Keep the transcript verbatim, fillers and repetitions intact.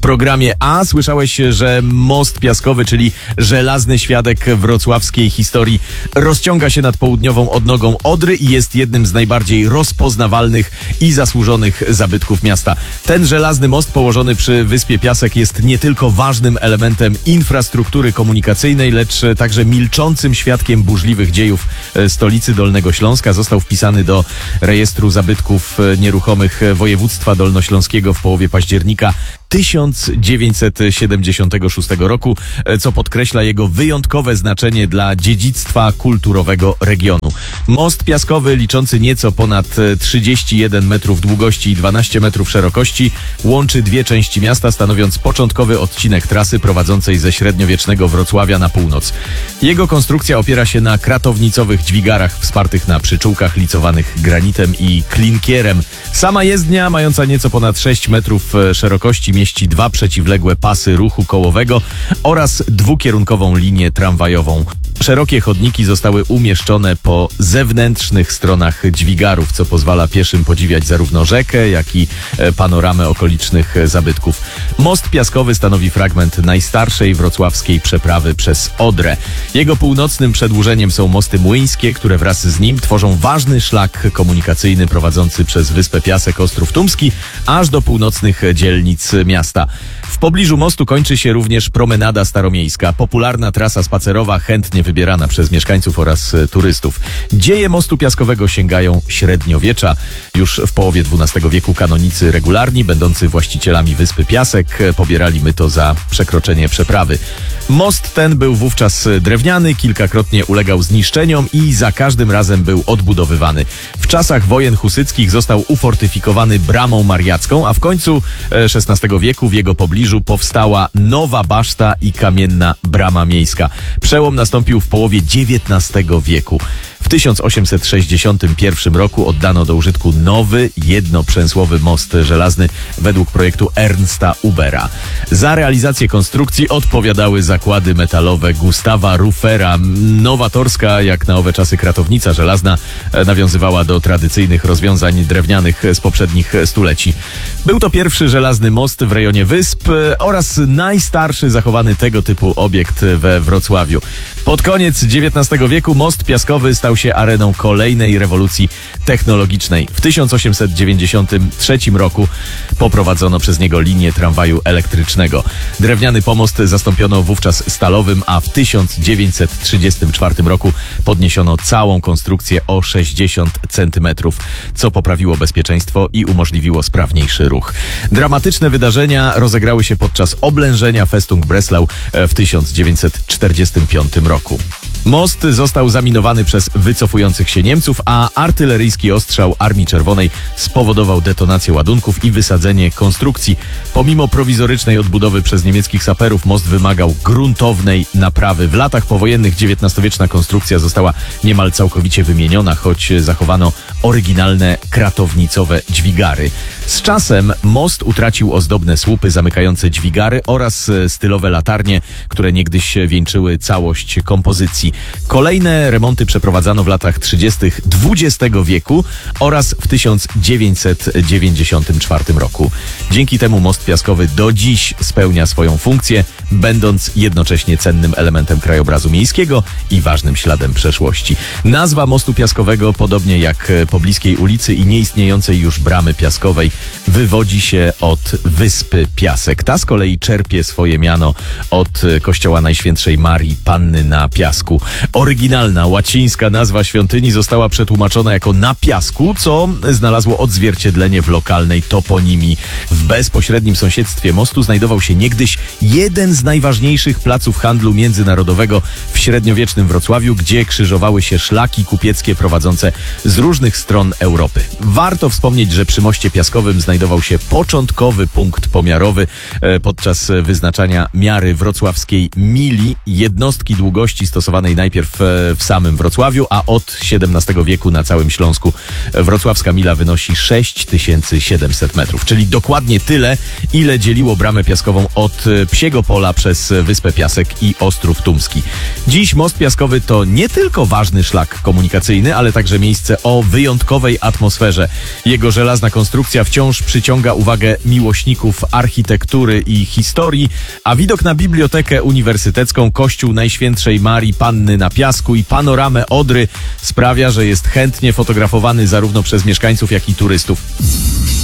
programie A słyszałeś, że most piaskowy, czyli żelazny świadek wrocławskiej historii, rozciąga się nad południową odnogą Odry i jest jednym z najbardziej rozpoznawalnych i zasłużonych zabytków miasta. Ten żelazny most położony przy Wyspie Piasek jest nie tylko ważnym elementem infrastruktury komunikacyjnej, lecz także milczącym świadkiem burzliwych dziejów stolicy Dolnego Śląska. Został wpisany do rejestru zabytków nieruchomych województwa dolnośląskiego w połowie października tysiąc dziewięćset siedemdziesiątego szóstego roku, co podkreśla jego wyjątkowe znaczenie dla dziedzictwa kulturowego regionu. Most piaskowy, liczący nieco ponad trzydzieści jeden metrów długości i dwanaście metrów szerokości, łączy dwie części miasta, stanowiąc początkowy odcinek trasy prowadzącej ze średniowiecznego Wrocławia na północ. Jego konstrukcja opiera się na kratownicowych dźwigarach wspartych na przyczółkach licowanych granitem i klinkierem. Sama jezdnia, mająca nieco ponad sześć metrów szerokości, mieści dwa przeciwległe pasy ruchu kołowego oraz dwukierunkową linię tramwajową. Szerokie chodniki zostały umieszczone po zewnętrznych stronach dźwigarów, co pozwala pieszym podziwiać zarówno rzekę, jak i panoramę okolicznych zabytków. Most piaskowy stanowi fragment najstarszej wrocławskiej przeprawy przez Odrę. Jego północnym przedłużeniem są mosty młyńskie, które wraz z nim tworzą ważny szlak komunikacyjny prowadzący przez Wyspę Piasek, Ostrów Tumski, aż do północnych dzielnic miasta. W pobliżu mostu kończy się również promenada staromiejska, popularna trasa spacerowa, chętnie wybierana przez mieszkańców oraz turystów. Dzieje mostu piaskowego sięgają średniowiecza. Już w połowie dwunastego wieku kanonicy regularni, będący właścicielami Wyspy Piasek, pobierali myto za przekroczenie przeprawy. Most ten był wówczas drewniany, kilkakrotnie ulegał zniszczeniom i za każdym razem był odbudowywany. W czasach wojen husyckich został ufortyfikowany bramą mariacką, a w końcu szesnastego wieku w jego pobliżu powstała nowa baszta i kamienna brama miejska. Przełom nastąpił w połowie dziewiętnastego wieku. W tysiąc osiemset sześćdziesiątym pierwszym roku oddano do użytku nowy, jednoprzęsłowy most żelazny według projektu Ernsta Ubera. Za realizację konstrukcji odpowiadały zakłady metalowe Gustawa Ruffera. Nowatorska, jak na owe czasy kratownica żelazna, nawiązywała do tradycyjnych rozwiązań drewnianych z poprzednich stuleci. Był to pierwszy żelazny most w rejonie Wysp oraz najstarszy zachowany tego typu obiekt we Wrocławiu. Pod koniec dziewiętnastego wieku most piaskowy stał się areną kolejnej rewolucji technologicznej. W tysiąc osiemset dziewięćdziesiątym trzecim roku poprowadzono przez niego linię tramwaju elektrycznego. Drewniany pomost zastąpiono wówczas stalowym, a w tysiąc dziewięćset trzydziestym czwartym roku podniesiono całą konstrukcję o sześćdziesiąt centymetrów, co poprawiło bezpieczeństwo i umożliwiło sprawniejszy ruch. Dramatyczne wydarzenia rozegrały się podczas oblężenia Festung Breslau w tysiąc dziewięćset czterdziestym piątym roku. Most został zaminowany przez wycofujących się Niemców, a artyleryjski ostrzał Armii Czerwonej spowodował detonację ładunków i wysadzenie konstrukcji. Pomimo prowizorycznej odbudowy przez niemieckich saperów, most wymagał gruntownej naprawy. W latach powojennych dziewiętnastowieczna konstrukcja została niemal całkowicie wymieniona, choć zachowano oryginalne kratownicowe dźwigary. Z czasem most utracił ozdobne słupy zamykające dźwigary oraz stylowe latarnie, które niegdyś wieńczyły całość kompozycji. Kolejne remonty przeprowadzano w latach trzydziestych dwudziestego wieku oraz w tysiąc dziewięćset dziewięćdziesiątym czwartym roku. Dzięki temu most piaskowy do dziś spełnia swoją funkcję, będąc jednocześnie cennym elementem krajobrazu miejskiego i ważnym śladem przeszłości. Nazwa mostu piaskowego, podobnie jak pobliskiej ulicy i nieistniejącej już bramy piaskowej, wywodzi się od Wyspy Piasek. Ta z kolei czerpie swoje miano od kościoła Najświętszej Marii Panny na Piasku. Oryginalna łacińska nazwa świątyni została przetłumaczona jako na piasku, co znalazło odzwierciedlenie w lokalnej toponimii. W bezpośrednim sąsiedztwie mostu znajdował się niegdyś jeden z najważniejszych placów handlu międzynarodowego w średniowiecznym Wrocławiu, gdzie krzyżowały się szlaki kupieckie prowadzące z różnych stron Europy. Warto wspomnieć, że przy moście piaskowym znajdował się początkowy punkt pomiarowy podczas wyznaczania miary wrocławskiej mili, jednostki długości stosowanej najpierw w samym Wrocławiu, a od siedemnastego wieku na całym Śląsku. Wrocławska mila wynosi sześć tysięcy siedemset metrów, czyli dokładnie dokładnie tyle, ile dzieliło Bramę Piaskową od Psiego Pola przez Wyspę Piasek i Ostrów Tumski. Dziś Most Piaskowy to nie tylko ważny szlak komunikacyjny, ale także miejsce o wyjątkowej atmosferze. Jego żelazna konstrukcja wciąż przyciąga uwagę miłośników architektury i historii, a widok na Bibliotekę Uniwersytecką, Kościół Najświętszej Marii Panny na Piasku i panoramę Odry sprawia, że jest chętnie fotografowany zarówno przez mieszkańców, jak i turystów.